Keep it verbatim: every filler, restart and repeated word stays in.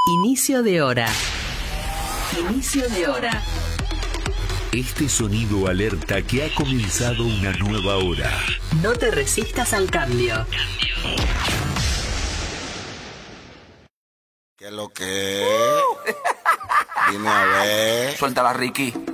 Inicio de hora. Inicio de hora. Este sonido alerta que ha comenzado una nueva hora. No te resistas al cambio. ¿Qué es lo que? Dime a ver. Suéltala, Ricky.